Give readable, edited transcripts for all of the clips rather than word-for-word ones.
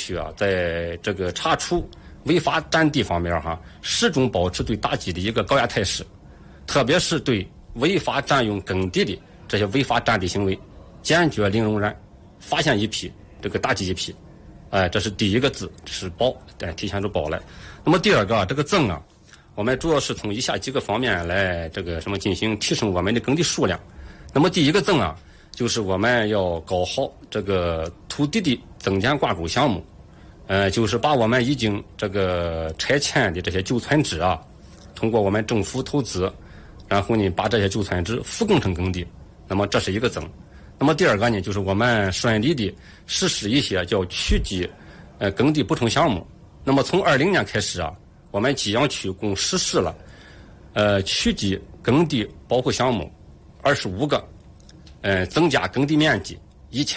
区啊，在这个查处违法占地方面始终保持对打击的一个高压态势，特别是对违法占用耕地的这些违法占地行为，坚决零容忍，发现一批这个打击一批。这是第一个字，是保，体现出保来。那么第二个这个增啊，我们主要是从以下几个方面来进行提升我们的耕地数量。那么第一个增啊，就是我们要搞好这个土地的增建挂钩项目，就是把我们已经拆迁的这些旧村址啊，通过我们政府投资，然后呢把这些旧村址复工成耕地，那么这是一个增。那么第二个呢，就是我们顺利的实施一些叫区级耕地补充项目。那么从2020年开始啊，我们吉阳区共实施了区级耕地保护项目25个，增加耕地面积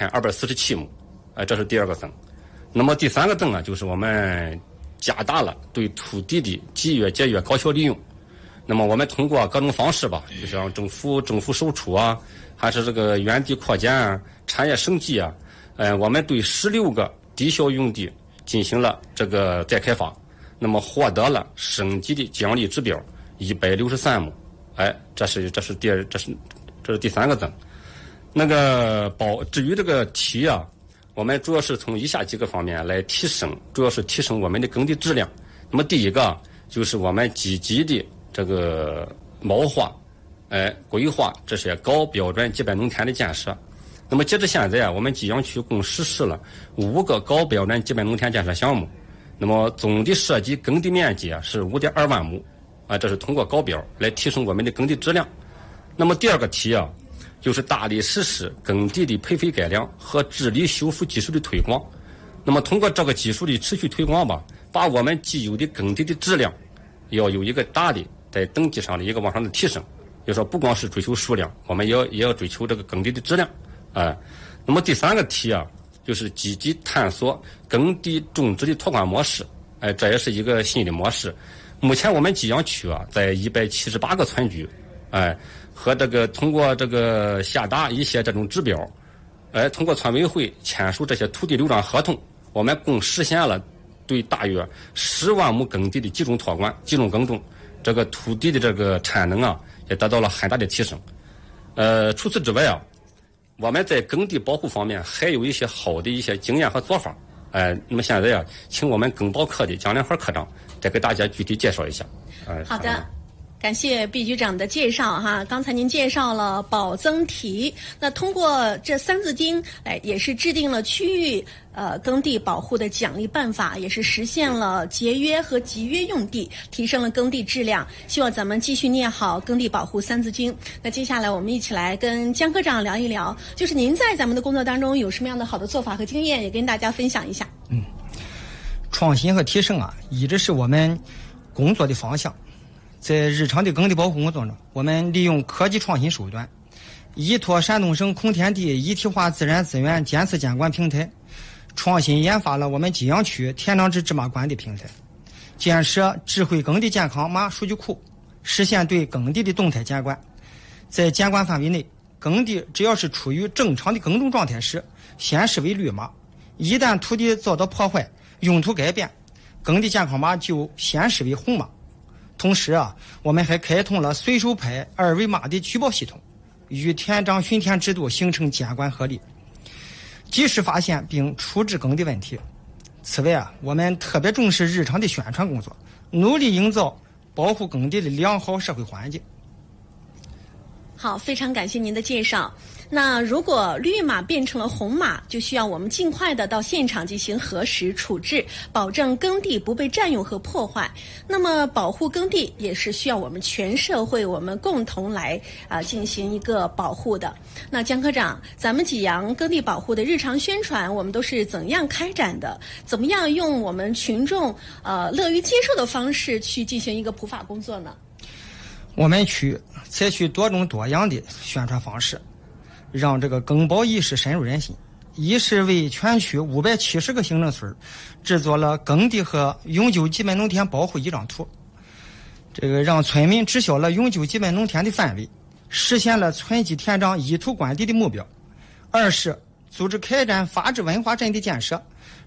1247亩，这是第二个增。那么第三个增啊，就是我们加大了对土地的集约节约高效利用。那么我们通过各种方式吧，就像政府售出啊，还是原地扩建啊、产业升级啊，我们对16个低效用地进行了再开发，那么获得了省级的奖励指标163亩，这是第三个增。至于提啊，我们主要是从以下几个方面来提升，主要是提升我们的耕地质量。那么第一个就是我们积极的谋划规划这些高标准基本农田的建设。那么截至现在啊，我们吉阳区共实施了5个高标准基本农田建设项目，那么总的涉及耕地面积是5.2万亩，这是通过高标来提升我们的耕地质量。那么第二个题啊，就是大力实施耕地的培肥改良和治理修复技术的推广。那么通过这个技术的持续推广吧，把我们既有的耕地的质量要有一个大的在等级上的一个往上的提升。就说不光是追求数量，我们也要追求耕地的质量。那么第三个题啊，就是积极探索耕地种植的托管模式。这也是一个新的模式。目前我们吉阳区啊，在178个村居，和通过下达一些这种指标，通过村委会签署这些土地流转合同，我们共实现了对大约10万亩耕地的集中托管、集中耕种，土地的产能啊，也得到了很大的提升。除此之外啊，我们在耕地保护方面还有一些好的一些经验和做法。那么现在啊，请我们耕保科的姜连华科长再给大家具体介绍一下。 好的。感谢毕局长的介绍哈，刚才您介绍了保增提，那通过这3字经，也是制定了区域耕地保护的奖励办法，也是实现了节约和集约用地，提升了耕地质量。希望咱们继续念好耕地保护3字经。那接下来我们一起来跟姜科长聊一聊，就是您在咱们的工作当中有什么样的好的做法和经验，也跟大家分享一下。 创新和提升啊，一直是我们工作的方向。在日常的耕地保护工作中，我们利用科技创新手段，依托山东省空天地一体化自然资源监测监管平台，创新研发了我们吉阳区田长制芝麻官的平台，建设智慧耕地健康码数据库，实现对耕地的动态监管。在监管范围内，耕地只要是处于正常的耕种状态时，先视为绿码；一旦土地遭到破坏、用途改变，耕地健康码就先视为红码。同时啊，我们还开通了随手拍2维码的举报系统，与田长巡田制度形成监管合力，及时发现并处置耕地问题。此外啊，我们特别重视日常的宣传工作，努力营造保护耕地的良好社会环境。 好，非常感谢您的介绍。那如果绿码变成了红码，就需要我们尽快的到现场进行核实处置，保证耕地不被占用和破坏。那么保护耕地也是需要我们全社会我们共同来进行一个保护的。那姜科长，咱们济阳耕地保护的日常宣传我们都是怎样开展的？怎么样用我们群众乐于接受的方式去进行一个普法工作呢？ 我们区采取多种多样的宣传方式，让耕保意识深入人心。一是为全区570个行政村制作了耕地和永久基本农田保护依章图，让村民知晓了永久基本农田的范围，实现了村级田长一土管地的目标。二是组织开展法治文化镇的建设，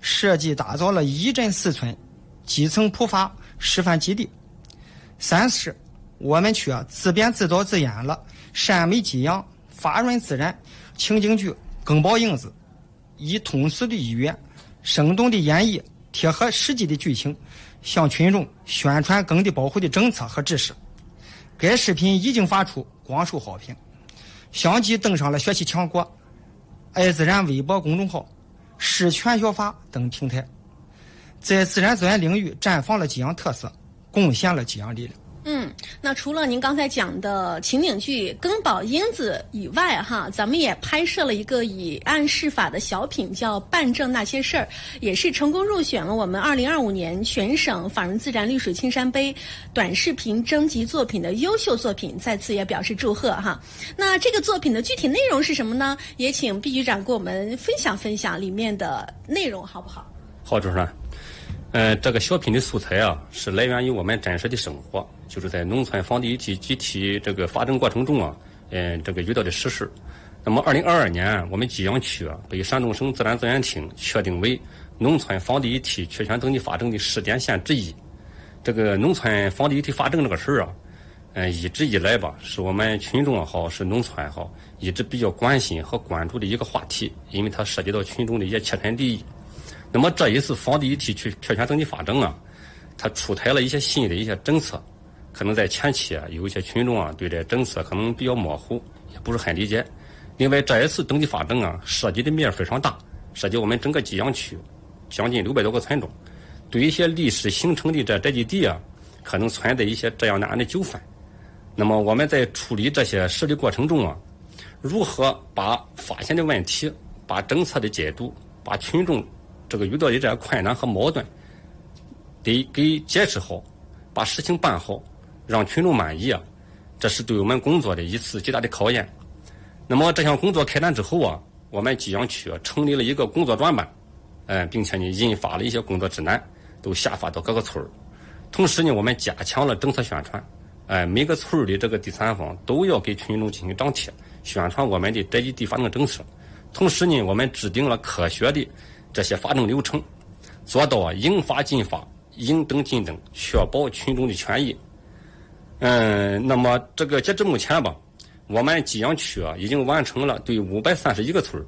设计打造了1镇4村基层普法示范基地。3是我们区自编自导自演了善美激扬、发润自然情景剧《更保影子》，以通俗的语言、生动的演绎、贴合实际的剧情，向群众宣传耕地保护的政策和知识。该视频已经发出，广受好评，相继登上了学习强国、爱自然微博公众号、市全小法等平台，在自然资源领域绽放了吉阳特色，贡献了吉阳力量。 那除了您刚才讲的情景剧《更保英子》以外，咱们也拍摄了一个以案释法的小品，叫《办证那些事儿》，也是成功入选了我们2025年全省法润自然绿水青山杯短视频征集作品的优秀作品，在此也表示祝贺哈。那这个作品的具体内容是什么呢？也请毕局长给我们分享分享里面的内容，好不好？ 好，主持人。这个小品的素材是来源于我们真实的生活，就是在农村房地一体集体这个发证过程中这个遇到的实事。那么2022年，我们吉阳区被山东省自然资源厅确定为农村房地一体确权登记发证的试点县之一。这个农村房地一体发证这个事儿一直以来是我们群众也好，是农村也好，一直比较关心和关注的一个话题，因为它涉及到群众的一些切身利益。那么这一次房地一体确权登记发证它出台了一些新的一些政策，可能在前期有一些群众对这政策可能比较模糊，也不是很理解。另外这一次登记发证涉及的面非常大，涉及我们整个吉阳区将近600多个村庄，对一些历史形成的这宅基地可能存在一些这样那样的纠纷。那么我们在处理这些事的过程中如何把发现的问题、把政策的解读、把群众这个遇到的这些困难和矛盾得给解释好，把事情办好，让群众满意这是对我们工作的一次极大的考验。那么这项工作开展之后我们吉阳区成立了一个工作专班，并且印发了一些工作指南，都下发到各个村儿。同时我们加强了政策宣传，每个村儿的这个第三方都要给群众进行张贴，宣传我们的宅基地发证政策。同时我们制定了科学的这些发证流程，做到应发尽发、应登尽登，确保群众的权益。那么这个截至目前我们吉阳区已经完成了对531个村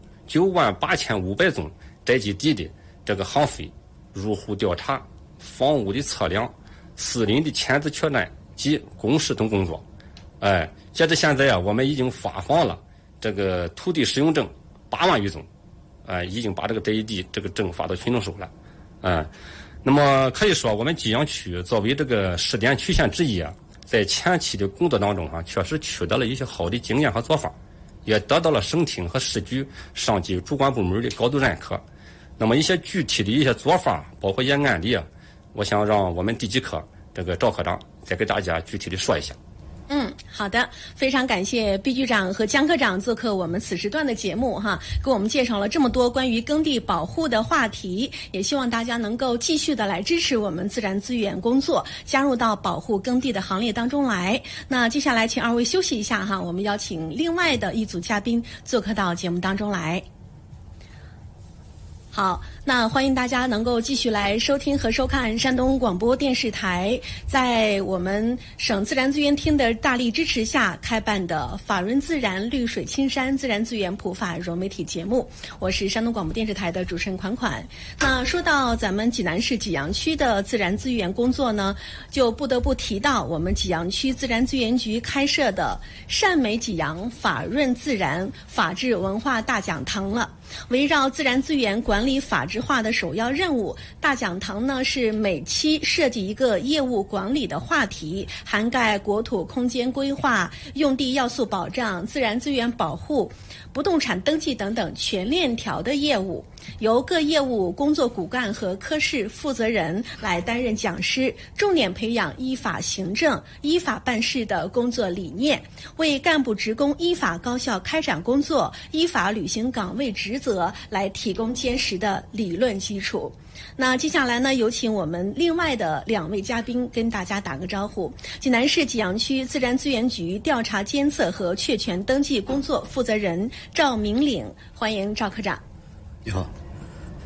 98500宗宅基地的这个航飞、入户调查、房屋的测量、私邻的签字确认及公示等工作。截至现在我们已经发放了这个土地使用证8万余宗。已经把这个宅基地这个证发到群众手了。那么可以说我们吉阳区作为这个试点区县之一在前期的工作当中确实取得了一些好的经验和做法，也得到了省厅和市局上级主管部门的高度认可。那么一些具体的一些做法，包括一些案例我想让我们地基科这个赵科长再给大家具体的说一下。 好的，非常感谢毕局长和江科长做客我们此时段的节目给我们介绍了这么多关于耕地保护的话题，也希望大家能够继续的来支持我们自然资源工作，加入到保护耕地的行列当中来。那接下来请二位休息一下我们邀请另外的一组嘉宾做客到节目当中来。好，那欢迎大家能够继续来收听和收看山东广播电视台在我们省自然资源厅的大力支持下开办的法润自然绿水青山自然资源普法融媒体节目。我是山东广播电视台的主持人款款。那说到咱们济南市济阳区的自然资源工作呢，就不得不提到我们济阳区自然资源局开设的善美济阳法润自然法治文化大讲堂了。围绕自然资源管理法治化的首要任务，大讲堂呢是每期设计一个业务管理的话题，涵盖国土空间规划、用地要素保障、自然资源保护、不动产登记等等全链条的业务，由各业务工作骨干和科室负责人来担任讲师，重点培养依法行政、依法办事的工作理念，为干部职工依法高效开展工作、依法履行岗位职责来提供坚实的理论基础。那接下来呢，有请我们另外的2位嘉宾跟大家打个招呼。济南市济阳区自然资源局调查监测和确权登记工作负责人赵明岭，欢迎赵科长。 你好。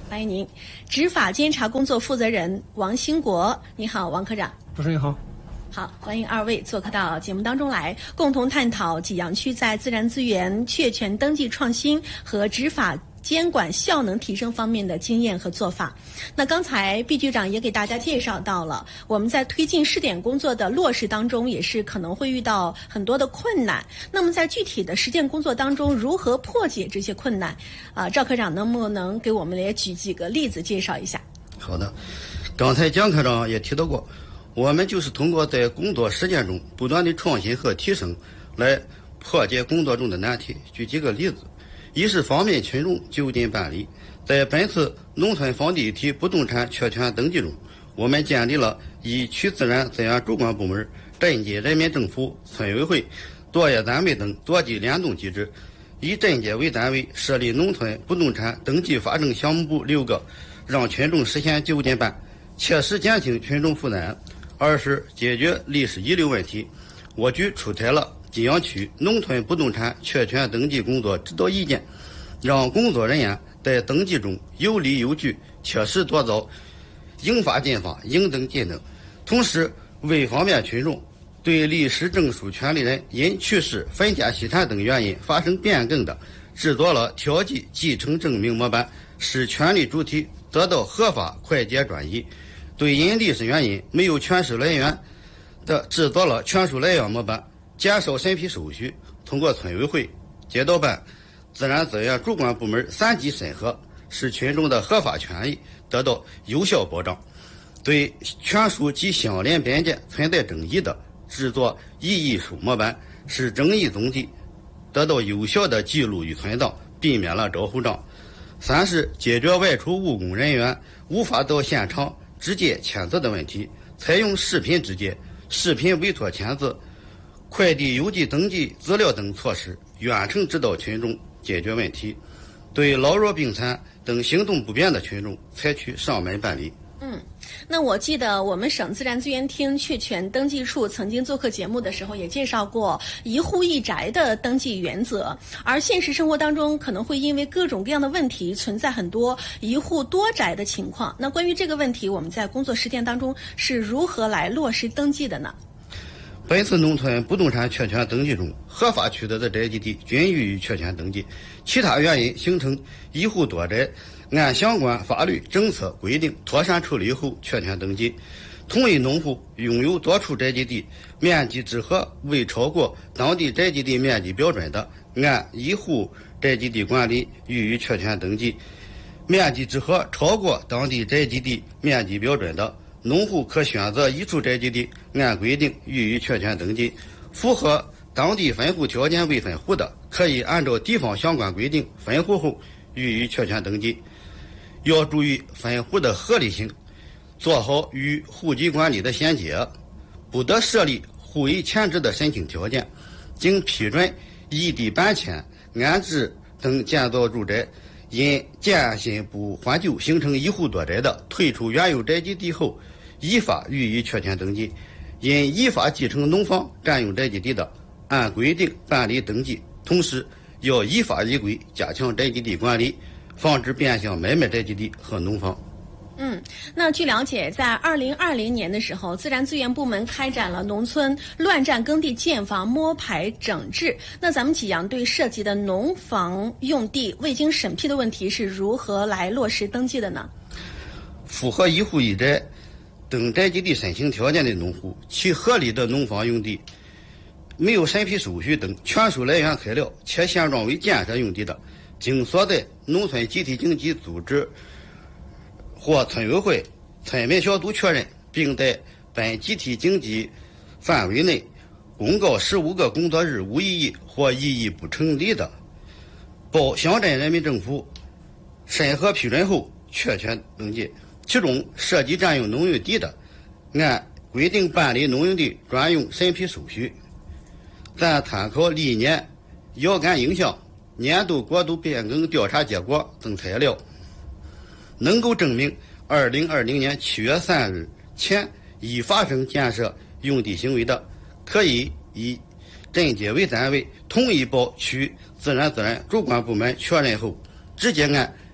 欢迎您。执法监察工作负责人王兴国，你好，王科长。 主持人好。 好，欢迎二位做客到节目当中来，共同探讨济阳区在自然资源确权登记创新和执法监管效能提升方面的经验和做法。那刚才毕局长也给大家介绍到了，我们在推进试点工作的落实当中，也是可能会遇到很多的困难。那么在具体的实践工作当中，如何破解这些困难？赵科长能不能给我们也举几个例子介绍一下？ 好的，刚才蒋科长也提到过，我们就是通过在工作实践中不断的创新和提升，来破解工作中的难题。举几个例子。一是方便群众就近办理，在本次农村房地一体不动产确权登记中，我们建立了以区自然资源主管部门、镇街人民政府、村委会、作业单位等多级联动机制，以镇街为单位设立农村不动产登记发证项目部6个，让群众实现就近办，切实减轻群众负担。二是解决历史遗留问题，我局出台了济阳区农村不动产确权登记工作指导意见，让工作人员在登记中有理有据，切实做到应发尽发、应登尽登。同时，为方便群众，对历史证书权利人因去世、分家析产等原因发生变更的，制作了调剂继承证明模板，使权利主体得到合法快捷转移。对因历史原因没有权属来源的，制作了权属来源模板，减少审批手续，通过村委会、街道办、自然资源主管部门3级审核，使群众的合法权益得到有效保障。对权属及相邻边界存在争议的，制作异议书模板，使争议踪迹得到有效的记录与存档，避免了招呼账。3是解决外出务工人员无法到现场直接签字的问题，采用视频直接、视频委托签字、快递邮寄登记资料等措施，远程指导群众解决问题。对老弱病残等行动不便的群众，采取上门办理。 那我记得我们省自然资源厅确权登记处曾经做客节目的时候，也介绍过一户一宅的登记原则。而现实生活当中，可能会因为各种各样的问题，存在很多一户多宅的情况。那关于这个问题，我们在工作实践当中是如何来落实登记的呢？ 本次农村不动产确权登记中，合法取得的宅基地均予以确权登记，其他原因形成一户多宅，按相关法律政策规定妥善处理后确权登记。同一农户拥有多处宅基地，面积之和未超过当地宅基地面积标准的，按一户宅基地管理予以确权登记；面积之和超过当地宅基地面积标准的，农户可选择一处宅基地，按规定予以确权登记。符合当地分户条件未分户的，可以按照地方相关规定分户后予以确权登记。要注意分户的合理性，做好与户籍管理的衔接，不得设立户役前置的申请条件。经批准异地搬迁、安置等建造住宅，因建新不换旧形成一户多宅的，退出原有宅基地后，依法予以确权登记；因依法继承农房占用宅基地的，按规定办理登记。同时，要依法依规加强宅基地管理，防止变相买卖宅基地和农房。 那据了解，在2020年的时候，自然资源部门开展了农村乱占耕地建房摸排整治。那咱们济阳对涉及的农房用地未经审批的问题是如何来落实登记的呢？ 符合一户一宅等宅基地申请条件的农户，其合理的农房用地没有审批手续等权属来源材料，且现状为建设用地的，经所在农村集体经济组织或村委会、村民小组确认，并在本集体经济范围内公告15个工作日无异议或异议不成立的，报乡镇人民政府审核批准后确权登记。其中涉及占用农用地的，按规定办理农用地专用审批手续。咱参考历年遥感影像年度国土变更调查结果等材料，能够证明2020年7月3日前已发生建设用地行为的，可以以镇街为单位，统一报区自然资源主管部门确认后，直接按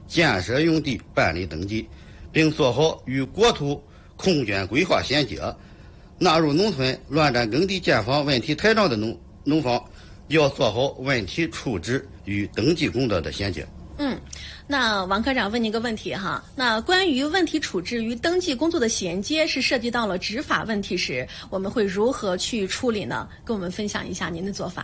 建设用地办理登记，并做好与国土空间规划衔接。纳入农村乱占耕地建房问题太大的农方，要做好问题处置与登记工作的衔接。 那王科长问您个问题哈，那关于问题处置与登记工作的衔接是涉及到了执法问题时，我们会如何去处理呢？跟我们分享一下您的做法。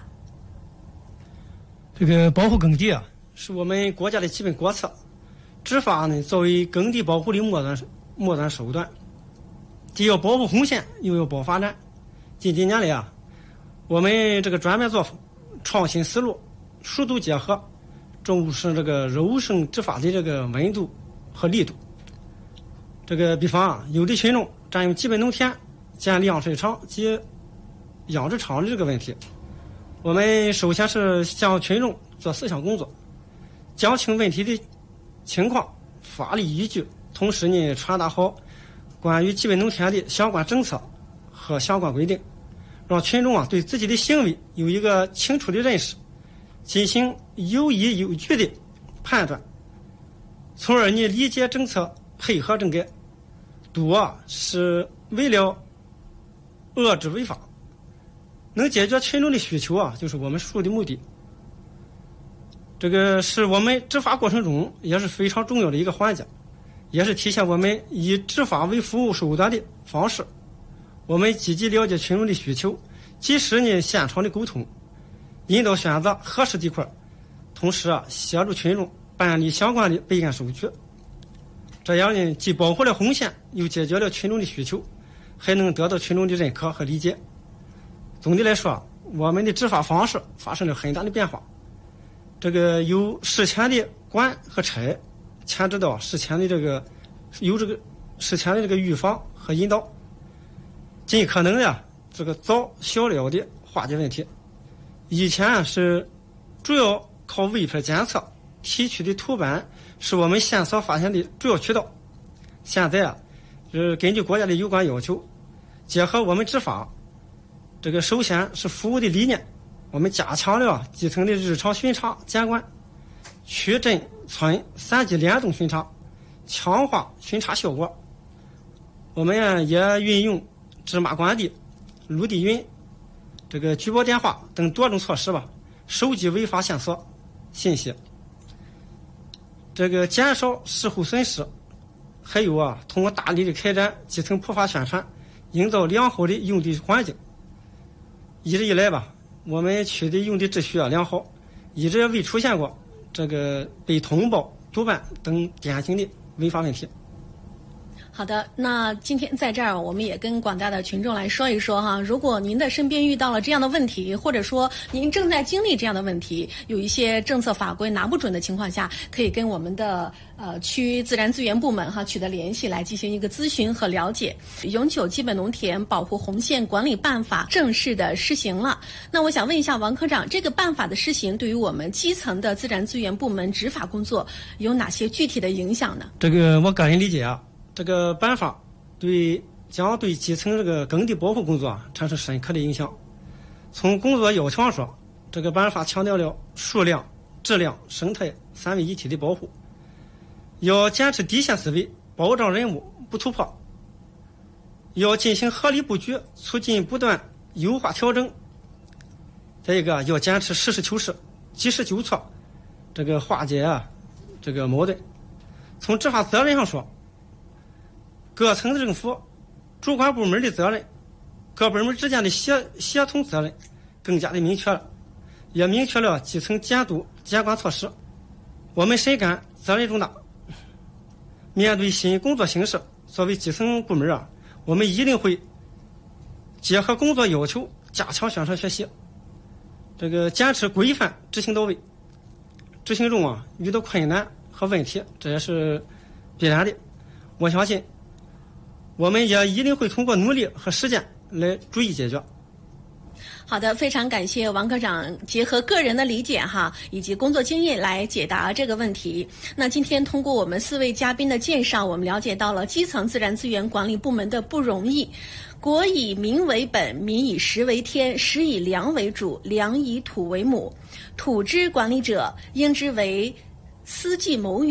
这个保护耕地啊，是我们国家的基本国策。执法呢，作为耕地保护的末端手段，既要保护红线，又要保发展。近几年来啊，我们这个专门作风、创新思路、熟读结合，重视这个柔顺执法的这个温度和力度。这个比方啊，有的群众占用基本农田建晾水厂及养殖场的这个问题，我们首先是向群众做思想工作，讲清问题的情况、法律依据，同时呢，传达好关于基本农田的相关政策和相关规定，让群众啊对自己的行为有一个清楚的认识，进行有依有据的判断，从而呢理解政策，配合整改。赌啊是为了遏制违法，能解决群众的需求啊，就是我们输入的目的。这个是我们执法过程中也是非常重要的一个环节，也是体现我们以执法为服务手段的方式。我们积极了解群众的需求，及时呢现场的沟通，引导选择合适地块，同时啊协助群众办理相关的备案手续。这样呢，既保护了红线，又解决了群众的需求，还能得到群众的认可和理解。总的来说，我们的执法方式发生了很大的变化。这个由事前的管和拆，牵制到事前的事前的预防和引导，尽可能的这个早小了的化解问题。以前是主要靠伪片检测提取的图版是我们线索发现的主要渠道，现在啊，根据国家的有关要求，结合我们执法，这个首先是服务的理念，我们加强了基层的日常巡查监管，区镇村3级联动巡查，强化巡查效果。我们也运用芝麻官地、陆地云、这个举报电话等多种措施吧，收集违法线索信息，这个减少事后损失。还有啊，通过大力的开展基层普法宣传，营造良好的用地环境。一直以来吧，我们区的用地秩序良好，一直未出现过这个被通报、督办等典型的违法问题。 好的，那今天在这儿我们也跟广大的群众来说一说哈，如果您的身边遇到了这样的问题，或者说您正在经历这样的问题，有一些政策法规拿不准的情况下，可以跟我们的区自然资源部门取得联系，来进行一个咨询和了解。永久基本农田保护红线管理办法正式的施行了，那我想问一下王科长，这个办法的施行对于我们基层的自然资源部门执法工作有哪些具体的影响呢？ 这个我个人理解啊，这个办法将对基层这个耕地保护工作产生深刻的影响。从工作要求上说，这个办法强调了数量、质量、生态3位一体的保护，要坚持底线思维，保障任务不突破，要进行合理布局，促进不断优化调整。再一个，要坚持实事求是、及时纠错，这个化解这个矛盾。从执法责任上说，各层政府主管部门的责任，各部门之间的协同责任更加的明确了，也明确了基层监督监管措施。我们深感责任重大。面对新工作形势，作为基层部门我们一定会结合工作要求，加强宣传学习，这个坚持规范执行到位。执行中遇到困难和问题，这也是必然的。我相信我们也一定会通过努力和实践来逐一解决。 好的，非常感谢王科长结合个人的理解以及工作经验来解答这个问题。那今天通过我们4位嘉宾的介绍，我们了解到了基层自然资源管理部门的不容易。国以民为本，民以食为天，食以粮为主，粮以土为母。土之管理者，应之为思计谋远，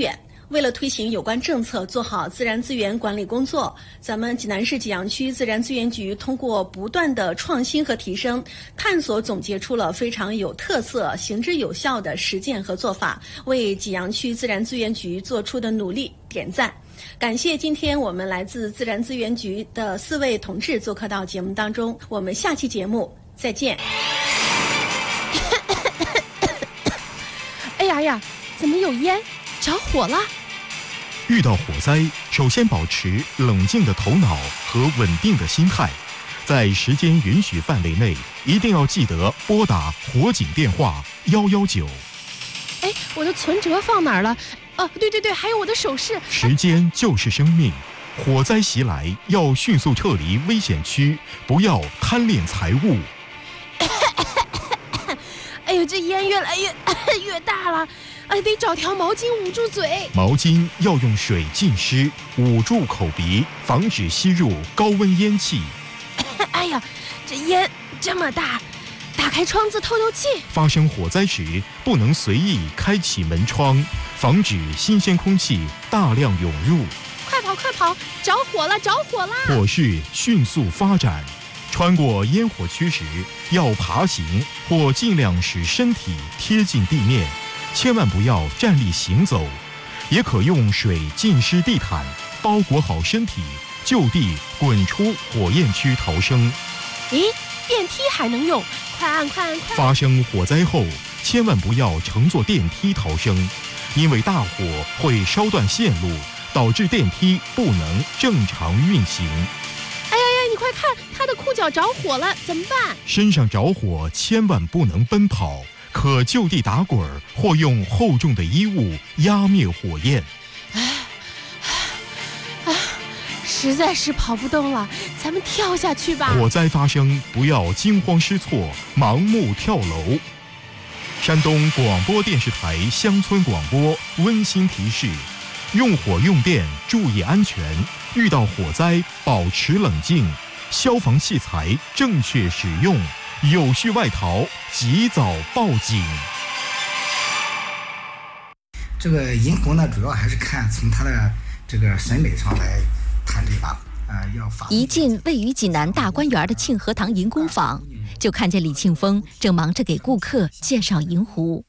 为了推行有关政策，做好自然资源管理工作，咱们济南市济阳区自然资源局通过不断的创新和提升，探索总结出了非常有特色、行之有效的实践和做法，为济阳区自然资源局做出的努力点赞。感谢今天我们来自自然资源局的4位同志做客到节目当中，我们下期节目再见。 哎呀，怎么有烟？着火了！ 遇到火灾，首先保持冷静的头脑和稳定的心态，在时间允许范围内，一定要记得拨打火警电话119。 哎，我的存折放哪儿了？对，还有我的首饰。 时间就是生命，火灾袭来要迅速撤离危险区，不要贪恋财物。 哎呦，这烟越来越大了，得找条毛巾捂住嘴。 毛巾要用水浸湿，捂住口鼻，防止吸入高温烟气。 哎呀，这烟这么大，打开窗子透气。 发生火灾时，不能随意开启门窗，防止新鲜空气大量涌入。 快跑！着火了！ 火势迅速发展。穿过烟火区时，要爬行或尽量使身体贴近地面，千万不要站立行走。也可用水浸湿地毯，包裹好身体，就地滚出火焰区逃生。 咦，电梯还能用？快按！ 发生火灾后，千万不要乘坐电梯逃生，因为大火会烧断线路，导致电梯不能正常运行。 你快看，他的裤脚着火了，怎么办？ 身上着火千万不能奔跑，可就地打滚或用厚重的衣物压灭火焰。 实在是跑不动了，咱们跳下去吧。 火灾发生，不要惊慌失措，盲目跳楼。山东广播电视台乡村广播温馨提示：用火用电注意安全，遇到火灾保持冷静，消防器材正确使用，有序外逃及早报警。 这个银湖呢，主要还是看从它的这个审美上来谈这把， 一进位于济南大观园的庆和堂银工坊，就看见李庆峰正忙着给顾客介绍银壶。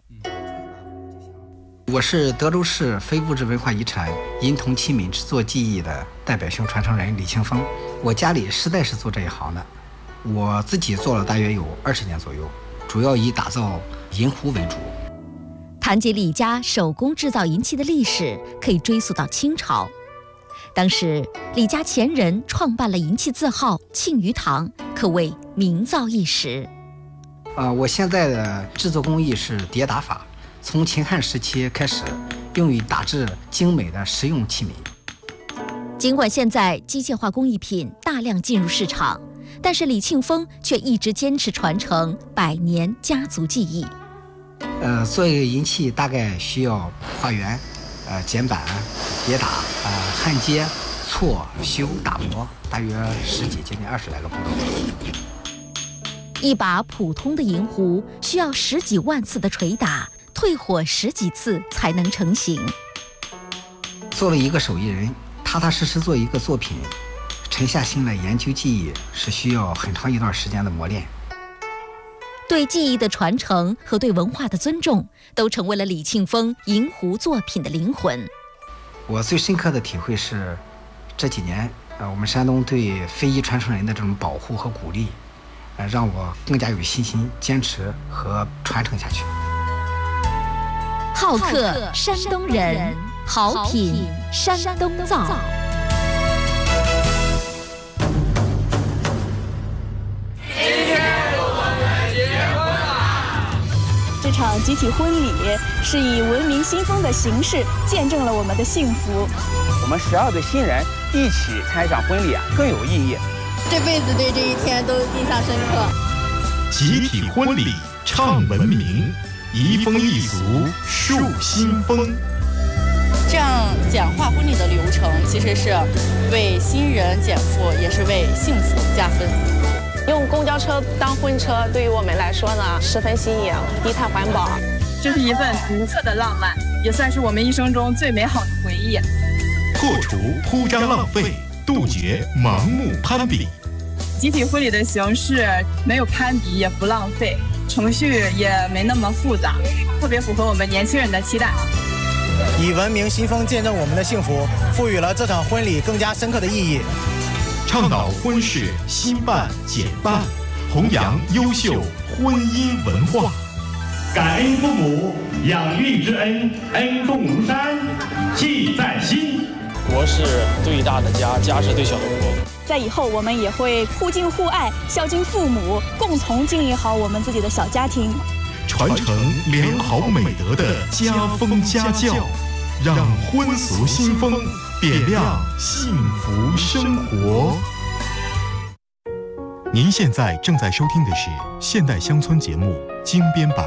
我是德州市非物质文化遗产银铜器皿制作技艺的代表性传承人李庆峰。我家里实在是做这一行的，我自己做了大约有20年左右，主要以打造银壶为主。 谈及李家手工制造银器的历史，可以追溯到清朝。当时李家前人创办了银器字号庆余堂，可谓名噪一时。 我现在的制作工艺是叠打法，从秦汉时期开始，用于打制精美的实用器皿。 尽管现在机械化工艺品大量进入市场，但是李庆峰却一直坚持传承100年家族技艺。 做一个银器大概需要画圆、剪板、叠打、焊接、错、修、打磨，大约10几接近20来个步骤。 一把普通的银壶需要10几万次的捶打，退火10几次才能成型。 作为一个手艺人，踏踏实实做一个作品，沉下心来研究技艺，是需要很长一段时间的磨练。 对技艺的传承和对文化的尊重，都成为了李庆峰银壶作品的灵魂。 我最深刻的体会是，这几年我们山东对非遗传承人的这种保护和鼓励，让我更加有信心坚持和传承下去。 好客山东人，好品山东造。 这场集体婚礼是以文明新风的形式见证了我们的幸福。 我们12对新人一起参与这场婚礼更有意义。 这辈子对这一天都印象深刻。 集体婚礼唱文明，移风易俗树新风。 这样简化婚礼的流程，其实是为新人减负，也是为幸福加分。 用公交车当婚车，对于我们来说呢，十分新颖，低碳环保。 这是一份独特的浪漫，也算是我们一生中最美好的回忆。 破除铺张浪费，杜绝盲目攀比。 集体婚礼的形式没有攀比，也不浪费，程序也没那么复杂，特别符合我们年轻人的期待。 以文明新风见证我们的幸福，赋予了这场婚礼更加深刻的意义。 倡导婚事新办简办，弘扬优秀婚姻文化。 感恩父母养育之恩，恩重如山，记在心。 国是最大的家，家是最小的国。 在以后，我们也会互敬互爱，孝敬父母，共同经营好我们自己的小家庭， 传承良好美德的家风家教，让婚俗新风点亮幸福生活。您现在正在收听的是现代乡村节目精编版，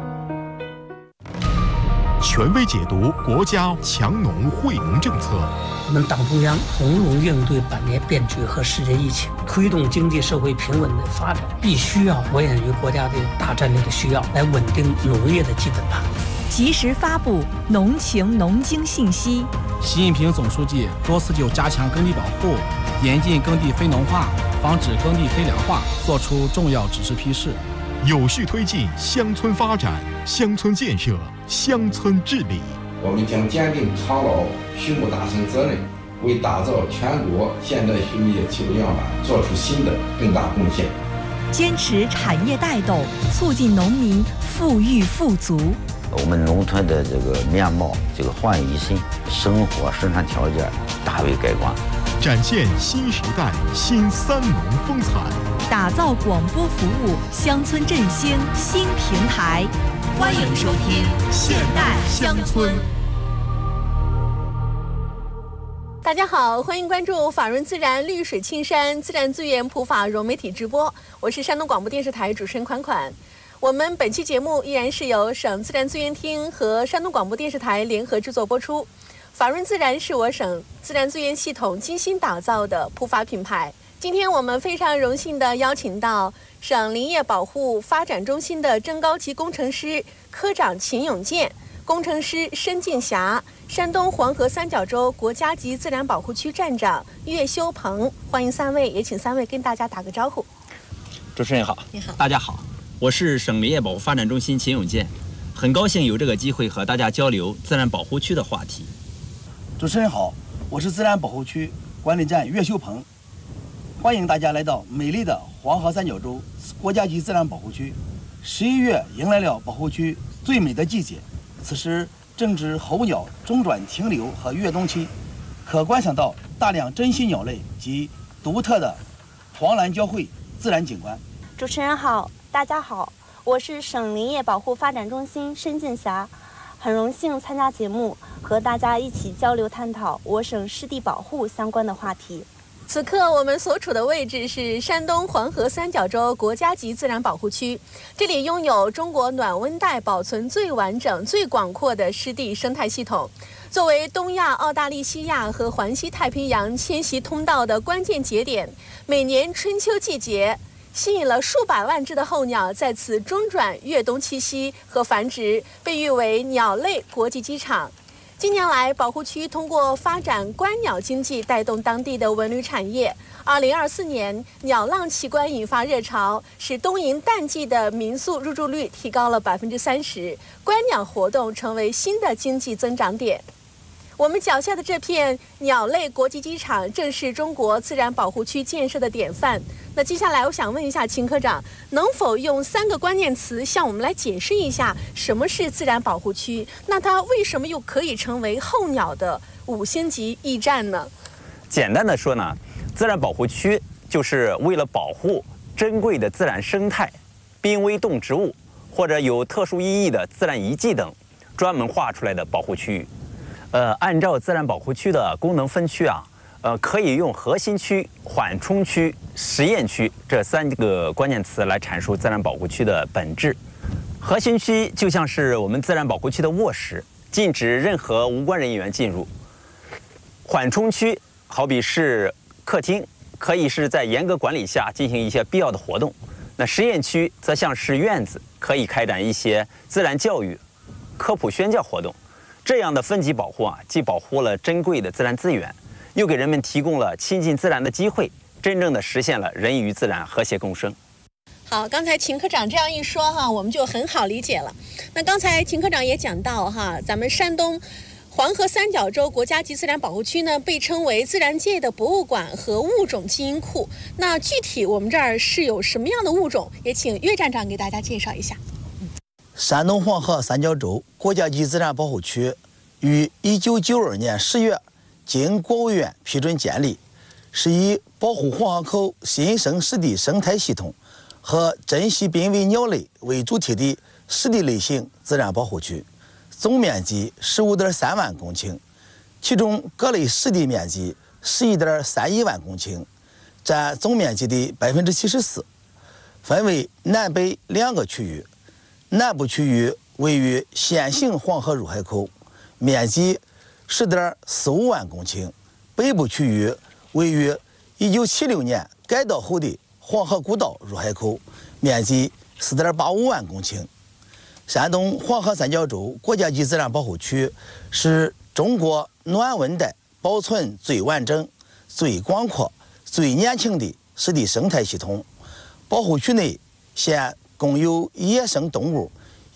权威解读国家强农惠农政策。 我们党中央从容应对百年变局和世界疫情，推动经济社会平稳的发展，必须要着眼于国家的大战略的需要，来稳定农业的基本盘。 及时发布农情农经信息。 习近平总书记多次就加强耕地保护、严禁耕地非农化、防止耕地非粮化作出重要指示批示， 有序推进乡村发展、乡村建设、乡村治理。 我们将坚定长劳畜牧大省责任，为打造全国现代畜牧业起步样板做出新的更大贡献。 坚持产业带动，促进农民富裕富足。 我们农村的这个面貌焕一新，生活生产条件大为改观， 展现新时代新三农风采， 打造广播服务乡村振兴新平台。欢迎收听现代乡村。 大家好，欢迎关注法润自然绿水青山自然资源普法融媒体直播，我是山东广播电视台主持人款款。我们本期节目依然是由省自然资源厅和山东广播电视台联合制作播出。法润自然是我省自然资源系统精心打造的普法品牌。今天我们非常荣幸地邀请到省林业保护发展中心的正高级工程师科长秦永建、工程师申静霞、山东黄河三角洲国家级自然保护区站长岳修鹏，欢迎三位，也请三位跟大家打个招呼。 主持人好， 你好， 大家好，我是省林业保护发展中心秦永建，很高兴有这个机会和大家交流自然保护区的话题。 主持人好，我是自然保护区管理站岳修鹏，欢迎大家来到美丽的黄河三角洲国家级自然保护区。11月迎来了保护区最美的季节，此时正值候鸟中转停留和越冬期，可观赏到大量珍稀鸟类及独特的黄蓝交汇自然景观。 主持人好，大家好，我是省林业保护发展中心申静霞，很荣幸参加节目，和大家一起交流探讨我省湿地保护相关的话题。 此刻我们所处的位置是山东黄河三角洲国家级自然保护区，这里拥有中国暖温带保存最完整、最广阔的湿地生态系统。作为东亚、澳大利西亚和环西太平洋迁徙通道的关键节点，每年春秋季节吸引了数百万只的候鸟在此中转越冬栖息和繁殖，被誉为鸟类国际机场。近年来，保护区通过发展观鸟经济，带动当地的文旅产业。2024年，鸟浪奇观引发热潮，使冬营淡季的民宿入住率提高了30%，观鸟活动成为新的经济增长点。我们脚下的这片鸟类国际机场，正是中国自然保护区建设的典范。那接下来我想问一下秦科长，能否用3个关键词向我们来解释一下什么是自然保护区？那它为什么又可以成为候鸟的5星级驿站呢？ 简单的说呢，自然保护区就是为了保护珍贵的自然生态、濒危动植物或者有特殊意义的自然遗迹等，专门划出来的保护区域。按照自然保护区的功能分区啊，可以用核心区、缓冲区、实验区这3个关键词来阐述自然保护区的本质。核心区就像是我们自然保护区的卧室，禁止任何无关人员进入。缓冲区好比是客厅，可以是在严格管理下进行一些必要的活动。那实验区则像是院子，可以开展一些自然教育科普宣教活动。这样的分级保护啊，既保护了珍贵的自然资源，又给人们提供了亲近自然的机会，真正的实现了人与自然和谐共生。 好，刚才秦科长这样一说哈，我们就很好理解了。那刚才秦科长也讲到哈，咱们山东黄河三角洲国家级自然保护区呢，被称为自然界的博物馆和物种基因库。那具体我们这儿是有什么样的物种？也请岳站长给大家介绍一下。 山东黄河三角洲国家级自然保护区于1992年10月经国务院批准建立，是以保护黄河口新生湿地生态系统和珍稀濒危鸟类为主题的湿地类型自然保护区，总面积15.3万公顷，其中各类湿地面积11.31万公顷，占总面积的74%，分为南北2个区域。南部区域位于现行黄河入海口，面积10.45万公顷；北部区域位于1976年改道后的黄河古道入海口，面积4.85万公顷。山东黄河三角洲国家级自然保护区是中国暖温带保存最完整、最广阔、最年轻的湿地生态系统。保护区内现共有野生动物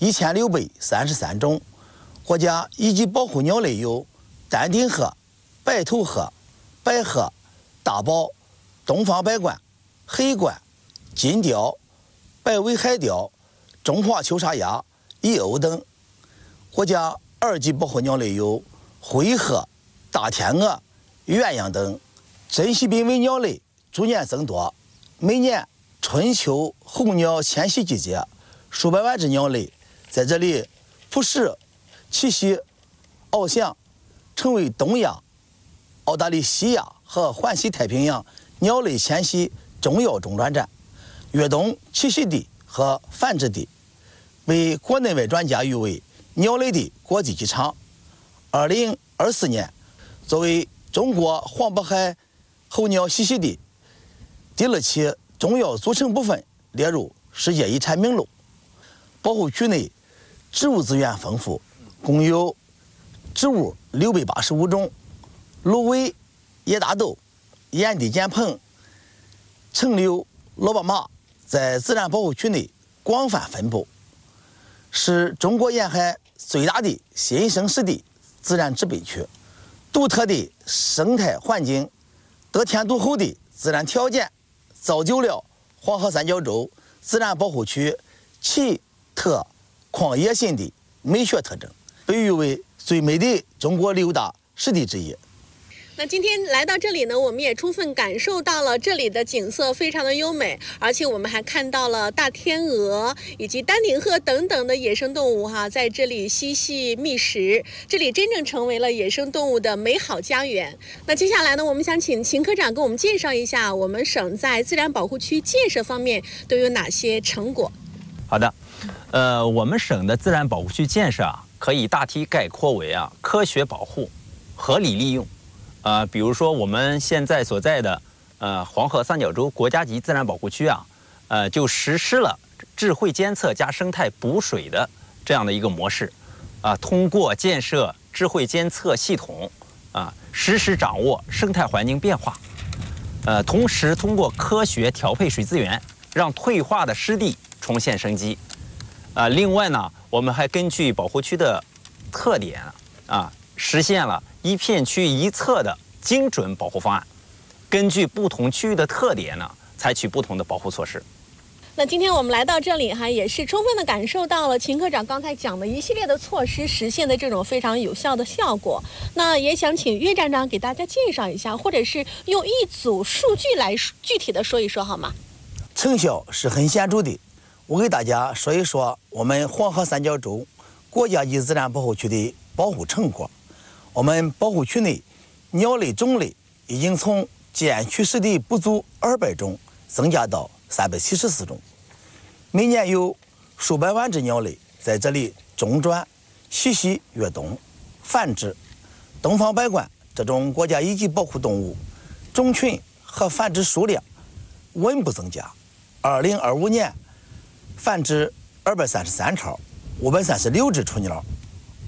1633种，国家一级保护鸟类有丹顶鹤、白头鹤、白鹤、大宝、东方白鹳、黑鹳、金雕、白尾海雕、中华秋沙鸭、蚁鸥等。国家2级保护鸟类有灰鹤、大天鹅、鸳鸯等。珍稀濒危鸟类逐年增多，每年春秋候鸟迁徙季节，数百万只鸟类在这里捕食、栖息、翱翔，成为东亚、澳大利西亚和环西太平洋鸟类迁徙重要中转站、越冬栖息地和繁殖地，为国内外专家誉为鸟类的国际机场。2024年，作为中国黄渤海候鸟栖息地第2期重要组成部分列入世界遗产名录。保护区内植物资源丰富，共有植物685种，芦苇、野大豆、炎地剪蓬、橙柳、萝卜麻在自然保护区内广泛分布，是中国沿海最大的新生湿地自然植被区。独特的生态环境、得天独厚的自然条件，造就了黄河三角洲自然保护区奇特旷野性的美学特征，被誉为最美的中国6大湿地之一。 那今天来到这里呢，我们也充分感受到了这里的景色非常的优美，而且我们还看到了大天鹅以及丹顶鹤等等的野生动物哈，在这里嬉戏觅食，这里真正成为了野生动物的美好家园。那接下来呢，我们想请秦科长给我们介绍一下我们省在自然保护区建设方面都有哪些成果。 好的，我们省的自然保护区建设啊，可以大体概括为科学保护、合理利用。比如说我们现在所在的黄河三角洲国家级自然保护区啊，就实施了智慧监测加生态补水的这样的一个模式，通过建设智慧监测系统，实时掌握生态环境变化，同时通过科学调配水资源，让退化的湿地重现生机。另外呢，我们还根据保护区的特点实现了一片区一策的精准保护方案，根据不同区域的特点呢，采取不同的保护措施。 那今天我们来到这里哈，也是充分的感受到了秦科长刚才讲的一系列的措施实现的这种非常有效的效果。那也想请岳站长给大家介绍一下，或者是用一组数据来具体的说一说好吗？ 成效是很显著的。我给大家说一说我们黄河三角洲国家级自然保护区的保护成果。我们保护区内鸟类种类已经从建区湿地不足200种增加到374种，每年有数百万只鸟类在这里中转、栖息、越冬、繁殖。东方白鹳这种国家一级保护动物种群和繁殖数量稳步增加，2025年繁殖233巢，536只雏鸟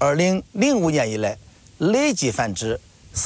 2005年以来累计繁殖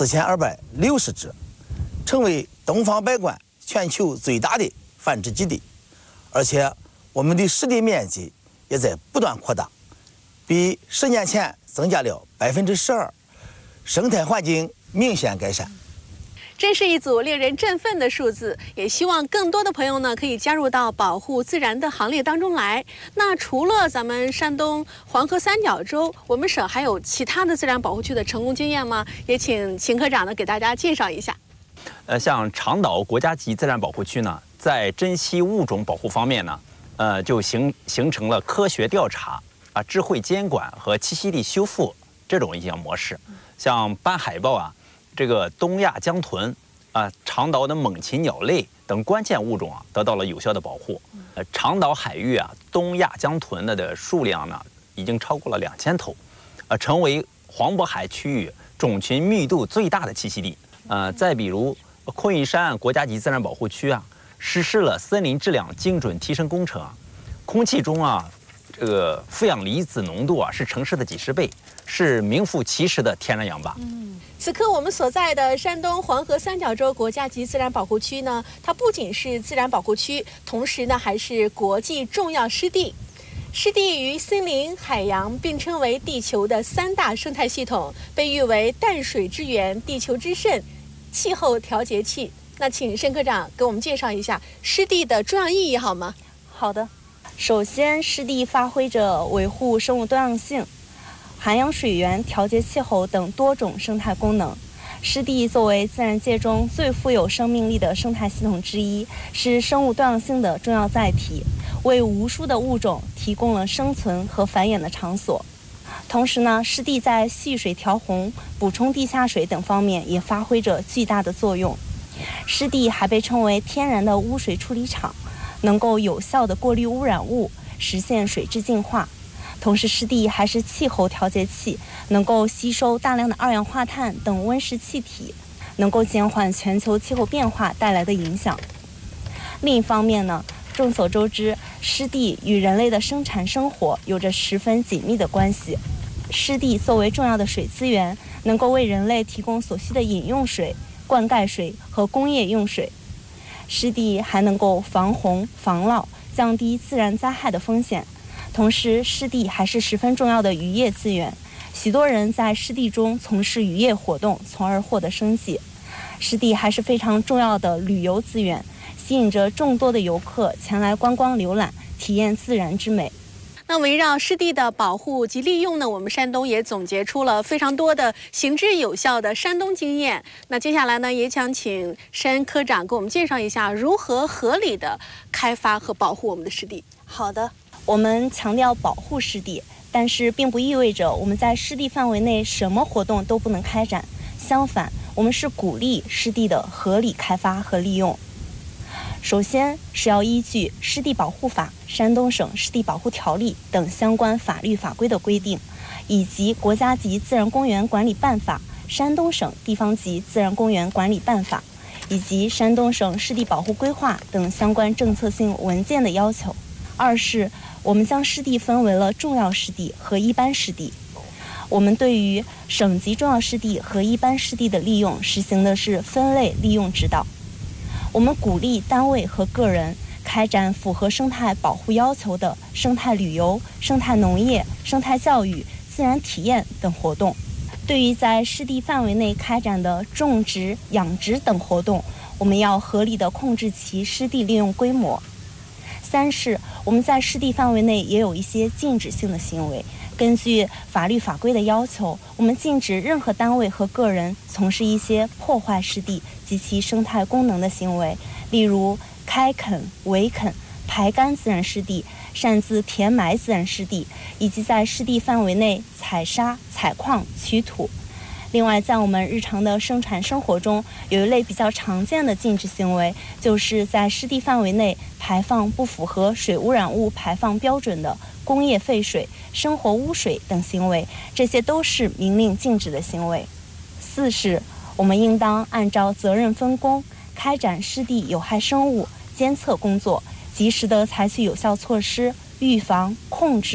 4260只，成为东方白鹳全球最大的繁殖基地。而且我们的湿地面积也在不断扩大，比10年前增加了12%，生态环境明显改善。 真是一组令人振奋的数字，也希望更多的朋友呢可以加入到保护自然的行列当中来。那除了咱们山东黄河三角洲，我们省还有其他的自然保护区的成功经验吗？也请秦科长呢给大家介绍一下。 像长岛国家级自然保护区呢，在珍稀物种保护方面呢，就形成了科学调查智慧监管和栖息地修复这种一项模式。像斑海豹这个东亚江豚长岛的猛禽鸟类等关键物种得到了有效的保护。长岛海域东亚江豚的数量呢已经超过了2000头，成为黄渤海区域种群密度最大的栖息地。再比如昆玉山国家级自然保护区实施了森林质量精准提升工程，空气中这个负氧离子浓度是城市的几10倍，是名副其实的天然氧吧。 此刻我们所在的山东黄河三角洲国家级自然保护区呢，它不仅是自然保护区，同时呢还是国际重要湿地。湿地与森林、海洋并称为地球的3大生态系统，被誉为淡水之源、地球之肾、气候调节器。那请申科长给我们介绍一下湿地的重要意义好吗？ 好的，首先湿地发挥着维护生物多样性、涵养水源、调节气候等多种生态功能。湿地作为自然界中最富有生命力的生态系统之一，是生物多样性的重要载体，为无数的物种提供了生存和繁衍的场所。同时呢，湿地在蓄水调洪、补充地下水等方面也发挥着巨大的作用。湿地还被称为天然的污水处理厂，能够有效地过滤污染物，实现水质净化。同时，湿地还是气候调节器，能够吸收大量的二氧化碳等温室气体，能够减缓全球气候变化带来的影响。另一方面呢，众所周知，湿地与人类的生产生活有着十分紧密的关系。湿地作为重要的水资源，能够为人类提供所需的饮用水、灌溉水和工业用水。湿地还能够防洪、防涝，降低自然灾害的风险。同时，湿地还是十分重要的渔业资源，许多人在湿地中从事渔业活动，从而获得生计。湿地还是非常重要的旅游资源，吸引着众多的游客前来观光游览，体验自然之美。 那围绕湿地的保护及利用呢，我们山东也总结出了非常多的行之有效的山东经验。那接下来呢，也想请申科长给我们介绍一下如何合理的开发和保护我们的湿地。 好的，我们强调保护湿地，但是并不意味着我们在湿地范围内什么活动都不能开展。相反，我们是鼓励湿地的合理开发和利用。首先是要依据《湿地保护法》、山东省湿地保护条例等相关法律法规的规定，以及国家级自然公园管理办法、山东省地方级自然公园管理办法以及山东省湿地保护规划等相关政策性文件的要求。二是我们将湿地分为了重要湿地和一般湿地。我们对于省级重要湿地和一般湿地的利用实行的是分类利用指导。我们鼓励单位和个人开展符合生态保护要求的生态旅游、生态农业、生态教育、自然体验等活动。对于在湿地范围内开展的种植、养殖等活动，我们要合理的控制其湿地利用规模。三是我们在湿地范围内也有一些禁止性的行为。根据法律法规的要求，我们禁止任何单位和个人从事一些破坏湿地及其生态功能的行为，例如开垦、围垦、排干自然湿地、擅自填埋自然湿地，以及在湿地范围内采沙、采矿、取土。另外，在我们日常的生产生活中，有一类比较常见的禁止行为，就是在湿地范围内排放不符合水污染物排放标准的工业废水、生活污水等行为，这些都是明令禁止的行为。四是我们应当按照责任分工，开展湿地有害生物监测工作，及时地采取有效措施，预防、控制、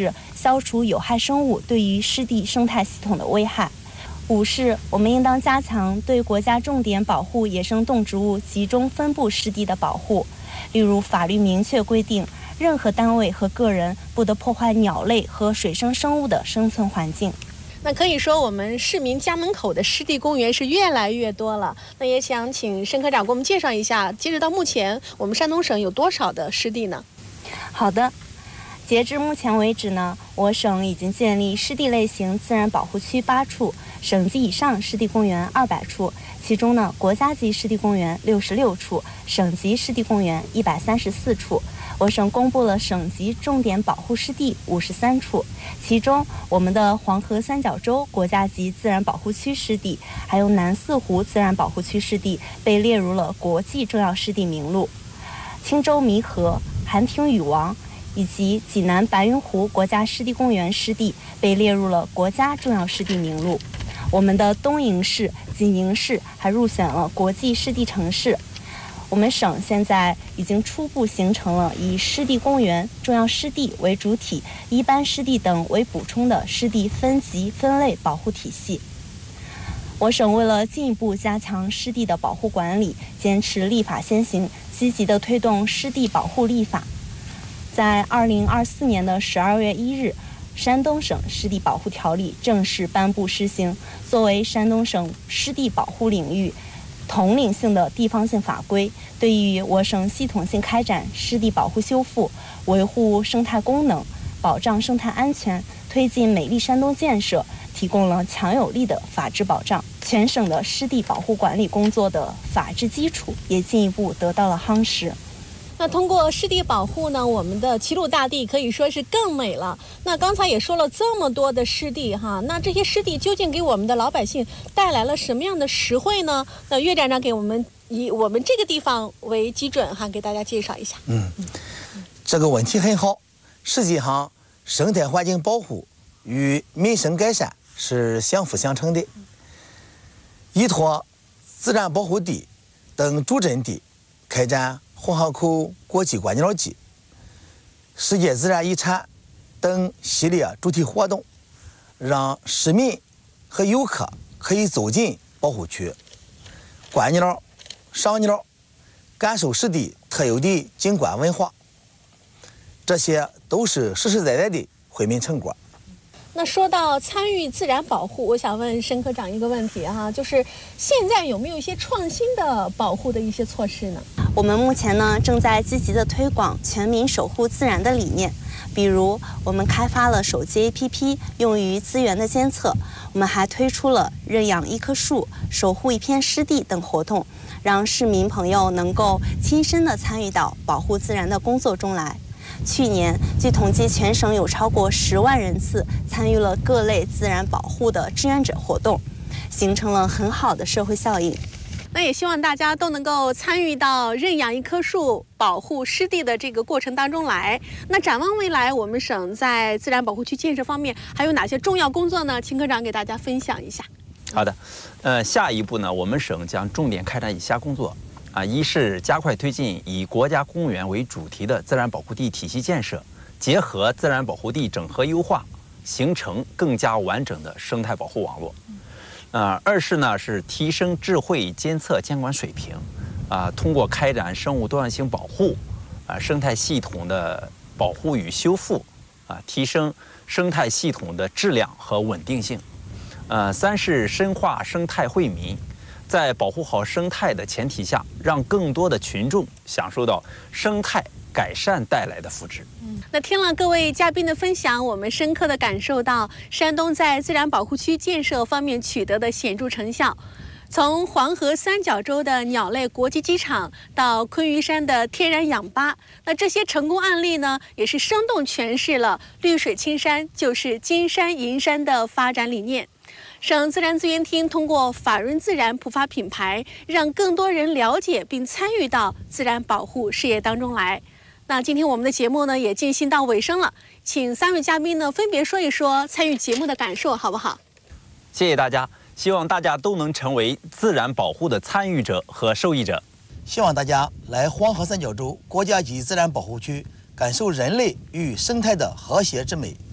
消除有害生物对于湿地生态系统的危害。5是我们应当加强对国家重点保护野生动植物集中分布湿地的保护，例如法律明确规定，任何单位和个人不得破坏鸟类和水生生物的生存环境。 那可以说我们市民家门口的湿地公园是越来越多了。那也想请申科长给我们介绍一下，截止到目前我们山东省有多少的湿地呢？ 好的，截至目前为止呢，我省已经建立湿地类型自然保护区8处，省级以上湿地公园200处，其中呢，国家级湿地公园66处，省级湿地公园134处。我省公布了省级重点保护湿地53处，其中我们的黄河三角洲国家级自然保护区湿地，还有南四湖自然保护区湿地被列入了国际重要湿地名录。青州弥河、韩平禹王以及济南白云湖国家湿地公园湿地被列入了国家重要湿地名录。我们的东营市、济宁市还入选了国际湿地城市。我们省现在已经初步形成了以湿地公园、重要湿地为主体，一般湿地等为补充的湿地分级分类保护体系。我省为了进一步加强湿地的保护管理，坚持立法先行，积极地推动湿地保护立法。在2024年的12月1日，山东省湿地保护条例正式颁布施行，作为山东省湿地保护领域统领性的地方性法规，对于我省系统性开展湿地保护修复、维护生态功能、保障生态安全、推进美丽山东建设提供了强有力的法治保障。全省的湿地保护管理工作的法治基础也进一步得到了夯实。 那通过湿地保护呢，我们的齐鲁大地可以说是更美了。那刚才也说了这么多的湿地哈，那这些湿地究竟给我们的老百姓带来了什么样的实惠呢？那岳站长给我们以我们这个地方为基准哈，给大家介绍一下。 这个问题很好。实际上，生态环境保护与民生改善是相辅相成的。依托自然保护地等主阵地，开展红河口国际观鸟季、世界自然遗产等系列主题活动，让市民和游客可以走进保护区，观鸟、赏鸟，感受湿地特有的景观文化。这些都是实实在在的惠民成果。 那说到参与自然保护，我想问申科长一个问题哈，就是现在有没有一些创新的保护的一些措施呢？ 我们目前呢正在积极的推广全民守护自然的理念，比如我们开发了手机 APP 用于资源的监测，我们还推出了认养一棵树、守护一片湿地等活动，让市民朋友能够亲身的参与到保护自然的工作中来。去年，据统计，全省有超过10万人次参与了各类自然保护的志愿者活动，形成了很好的社会效应。 那也希望大家都能够参与到认养一棵树、保护湿地的这个过程当中来。那展望未来，我们省在自然保护区建设方面还有哪些重要工作呢？秦科长给大家分享一下。 好的，下一步呢，我们省将重点开展以下工作。一是加快推进以国家公园为主题的自然保护地体系建设，结合自然保护地整合优化，形成更加完整的生态保护网络。二是呢是提升智慧监测监管水平，通过开展生物多样性保护，生态系统的保护与修复，提升生态系统的质量和稳定性。三是深化生态惠民。在保护好生态的前提下，让更多的群众享受到生态改善带来的福祉。 那听了各位嘉宾的分享，我们深刻地感受到山东在自然保护区建设方面取得的显著成效。从黄河三角洲的鸟类国际机场到昆玉山的天然氧吧，那这些成功案例呢，也是生动诠释了绿水青山就是金山银山的发展理念。省自然资源厅通过法润自然普发品牌，让更多人了解并参与到自然保护事业当中来。那今天我们的节目呢也进行到尾声了，请3位嘉宾呢分别说一说参与节目的感受，好不好？ 谢谢大家，希望大家都能成为自然保护的参与者和受益者。 希望大家来黄河三角洲国家级自然保护区，感受人类与生态的和谐之美。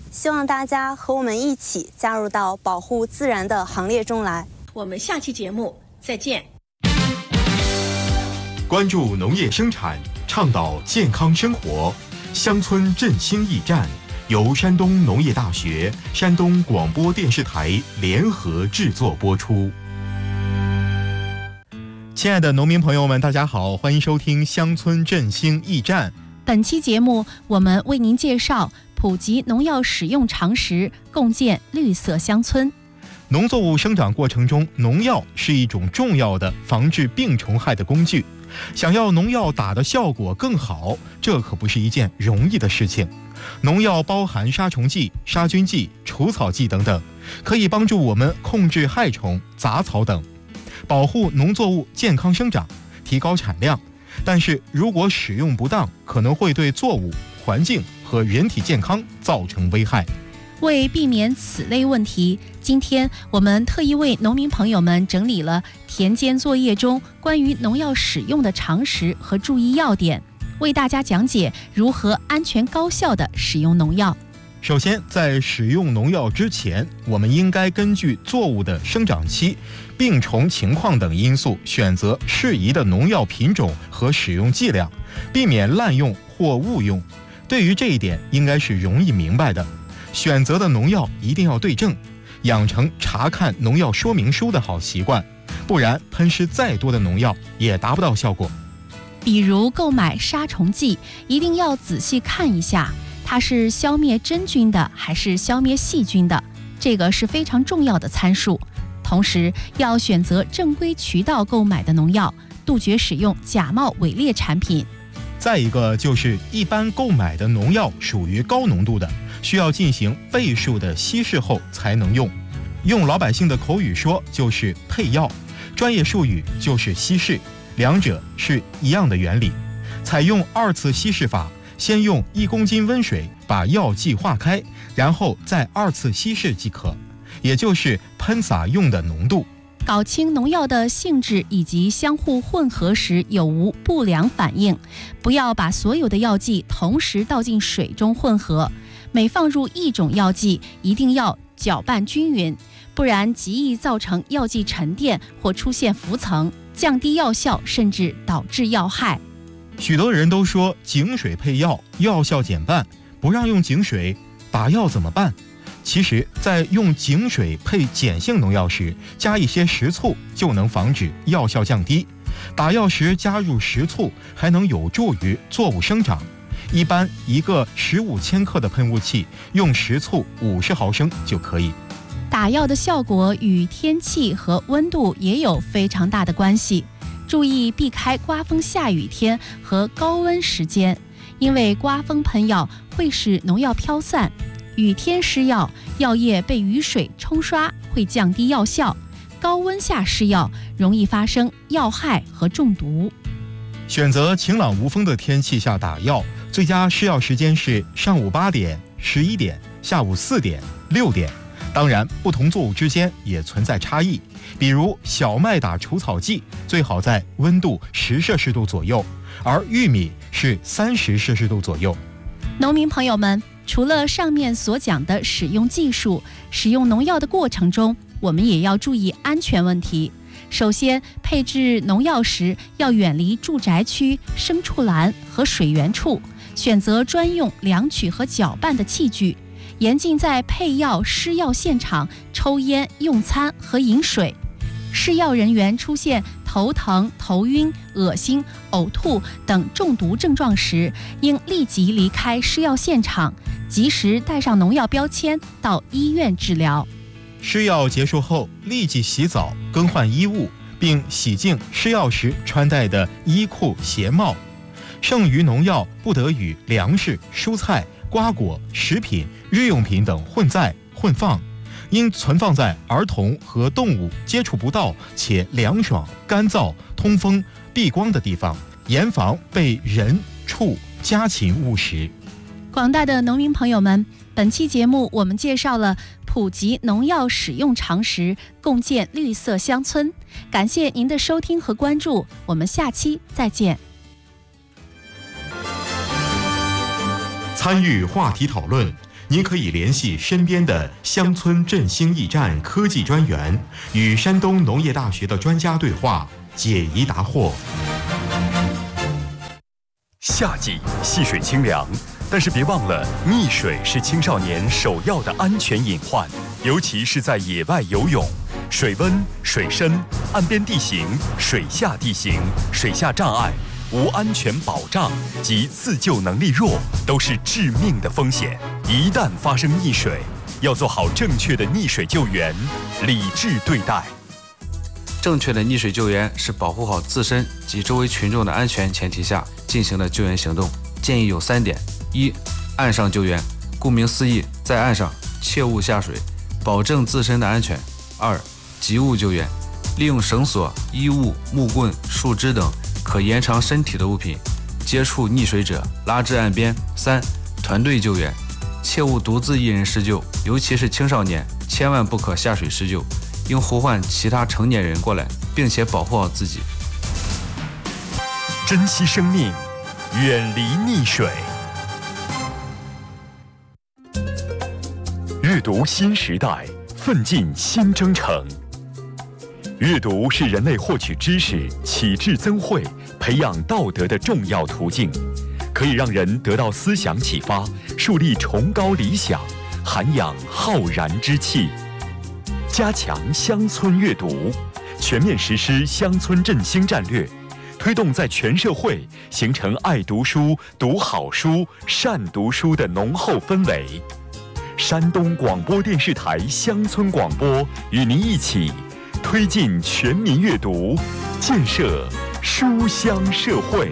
希望大家和我们一起加入到保护自然的行列中来。 我们下期节目再见。 关注农业生产，倡导健康生活，乡村振兴驿站由山东农业大学、山东广播电视台联合制作播出。 亲爱的农民朋友们，大家好，欢迎收听乡村振兴驿站。 本期节目我们为您介绍普及农药使用常识，共建绿色乡村。 农作物生长过程中，农药是一种重要的防治病虫害的工具。想要农药打的效果更好，这可不是一件容易的事情。农药包含杀虫剂、杀菌剂、除草剂等等，可以帮助我们控制害虫、杂草等，保护农作物健康生长，提高产量。但是如果使用不当，可能会对作物、环境和人体健康造成危害。 为避免此类问题，今天我们特意为农民朋友们整理了田间作业中关于农药使用的常识和注意要点，为大家讲解如何安全高效地使用农药。 首先，在使用农药之前，我们应该根据作物的生长期、病虫情况等因素，选择适宜的农药品种和使用剂量，避免滥用或误用。对于这一点，应该是容易明白的。选择的农药一定要对症，养成查看农药说明书的好习惯，不然喷施再多的农药也达不到效果。 比如购买杀虫剂，一定要仔细看一下，它是消灭真菌的还是消灭细菌的，这个是非常重要的参数。同时要选择正规渠道购买的农药，杜绝使用假冒伪劣产品。 再一个就是一般购买的农药属于高浓度的，需要进行倍数的稀释后才能用。用老百姓的口语说就是配药，专业术语就是稀释，两者是一样的原理。采用2次稀释法，先用1公斤温水把药剂化开，然后再2次稀释即可，也就是喷洒用的浓度。 搞清农药的性质以及相互混合时有无不良反应，不要把所有的药剂同时倒进水中混合，每放入一种药剂一定要搅拌均匀，不然极易造成药剂沉淀或出现浮层，降低药效，甚至导致药害。 许多人都说井水配药，药效减半，不让用井水，打药怎么办？其实在用井水配碱性农药时，加一些食醋就能防止药效降低。打药时加入食醋还能有助于作物生长。一般一个15千克的喷雾器，用食醋50毫升就可以。 打药的效果与天气和温度也有非常大的关系，注意避开刮风下雨天和高温时间，因为刮风喷药会使农药飘散，雨天施药，药液被雨水冲刷会降低药效，高温下施药容易发生药害和中毒。 选择晴朗无风的天气下打药，最佳施药时间是上午8点、11点、下午4点、6点。当然，不同作物之间也存在差异，比如小麦打除草剂最好在温度10摄氏度左右，而玉米是30摄氏度左右。 农民朋友们，除了上面所讲的使用技术，使用农药的过程中，我们也要注意安全问题。首先，配置农药时要远离住宅区、牲畜栏和水源处，选择专用量取和搅拌的器具，严禁在配药施药现场抽烟、用餐和饮水。施药人员出现头疼、头晕、恶心、呕吐等中毒症状时，应立即离开施药现场，及时带上农药标签到医院治疗。 施药结束后，立即洗澡、更换衣物，并洗净施药时穿戴的衣裤、鞋帽。剩余农药不得与粮食、蔬菜、瓜果、食品、日用品等混载、混放，应存放在儿童和动物接触不到且凉爽、干燥、通风、避光的地方，严防被人、畜、家禽误食。 广大的农民朋友们，本期节目我们介绍了普及农药使用常识，共建绿色乡村。感谢您的收听和关注，我们下期再见。 参与话题讨论， 您可以联系身边的乡村振兴驿站科技专员，与山东农业大学的专家对话，解疑答惑。 夏季戏水清凉，但是别忘了，溺水是青少年首要的安全隐患，尤其是在野外游泳。水温、水深、岸边地形、水下地形、水下障碍、无安全保障及自救能力弱，都是致命的风险。一旦发生溺水，要做好正确的溺水救援，理智对待。 正确的溺水救援是保护好自身及周围群众的安全前提下进行的救援行动，建议有3点：一、岸上救援，顾名思义，在岸上切勿下水，保证自身的安全；二、急物救援，利用绳索、衣物、木棍、树枝等可延长身体的物品接触溺水者，拉至岸边；三、团队救援，切勿独自一人施救，尤其是青少年，千万不可下水施救，应呼唤其他成年人过来，并且保护好自己。 珍惜生命，远离溺水。阅读新时代，奋进新征程。阅读是人类获取知识、启智增慧、培养道德的重要途径，可以让人得到思想启发，树立崇高理想，涵养浩然之气。加强乡村阅读，全面实施乡村振兴战略，推动在全社会形成爱读书、读好书、善读书的浓厚氛围。山东广播电视台乡村广播与您一起推进全民阅读，建设书香社会。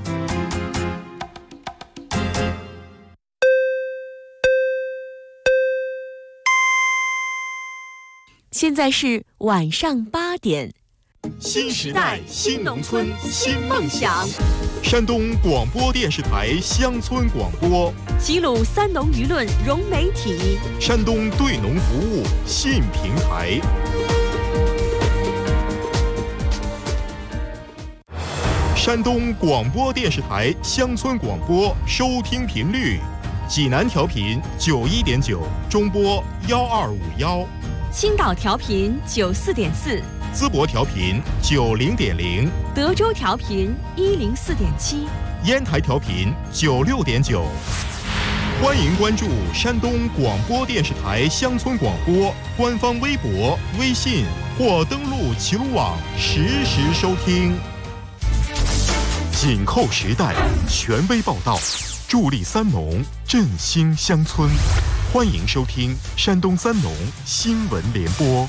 现在是晚上8点。 新时代新农村新梦想，山东广播电视台乡村广播， 齐鲁三农舆论融媒体， 山东对农服务新平台。山东广播电视台乡村广播收听频率：济南调频91.9，中波1251； 青岛调频94.4。 淄博调频90.0， 德州调频104.7， 烟台调频96.9。欢迎关注山东广播电视台乡村广播官方微博、微信或登录齐鲁网实时收听。紧扣时代，权威报道，助力三农，振兴乡村。欢迎收听山东三农新闻联播。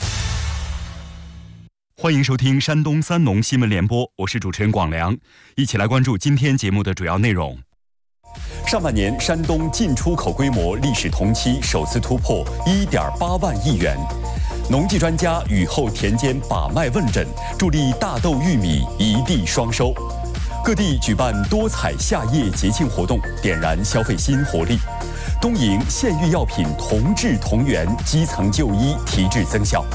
欢迎收听山东三农新闻联播，我是主持人广良，一起来关注今天节目的主要内容。上半年，山东进出口规模历史同期首次突破1.8万亿元。农技专家雨后田间把脉问诊，助力大豆、玉米一地双收。各地举办多彩夏夜节庆活动，点燃消费新活力。东营县域药品同治同源，基层就医提质增效。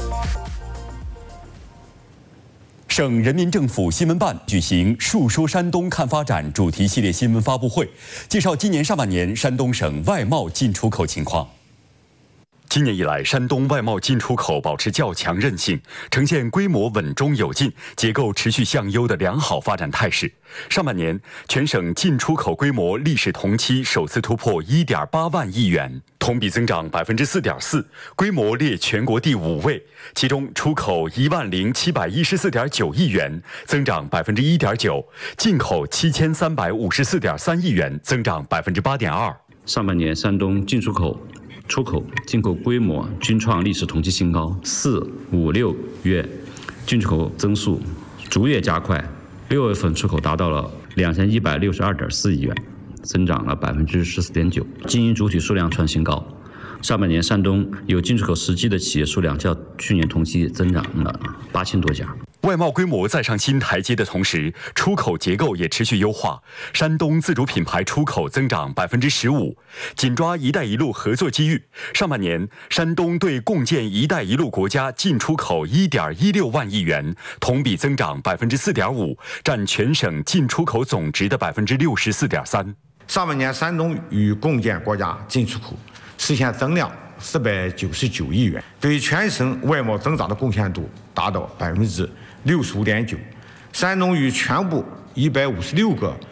省人民政府新闻办举行“述说山东看发展”主题系列新闻发布会，介绍今年上半年山东省外贸进出口情况。今年以来，山东外贸进出口保持较强韧性，呈现规模稳中有进、结构持续向优的良好发展态势。上半年，全省进出口规模历史同期首次突破1.8万亿元，同比增长4.4%，规模列全国第5位。其中，出口10714.9亿元，增长1.9%；进口7354.3亿元，增长8.2%。 上半年，山东进出口、出口、进口规模均创历史同期新高，4、5、6月进出口增速逐月加快，6月份出口达到了2162.4亿元，增长了14.9%，经营主体数量创新高。上半年，山东有进出口实际的企业数量较去年同期增长了8000多家。 外贸规模再上新台阶的同时，出口结构也持续优化。山东自主品牌出口增长15%，紧抓“一带一路”合作机遇。上半年，山东对共建“一带一路”国家进出口1.16万亿元，同比增长4.5%，占全省进出口总值的64.3%。 上半年，山东与共建国家进出口实现增量499亿元，对全省外贸增长的贡献度达到65.9%。山东与全部156个